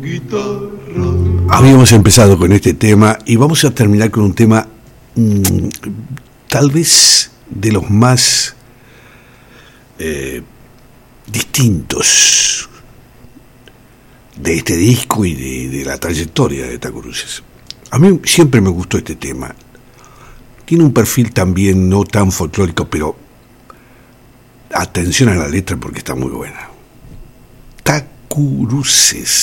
Habíamos empezado con este tema y vamos a terminar con un tema tal vez de los más distintos de este disco y de la trayectoria de Taco Cruces. A mí siempre me gustó este tema. Tiene un perfil también no tan folclórico, pero atención a la letra porque está muy buena. Taco Cruces.